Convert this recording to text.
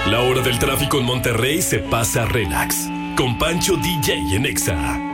La hora del tráfico en Monterrey se pasa relax. Con Pancho DJ en Exa.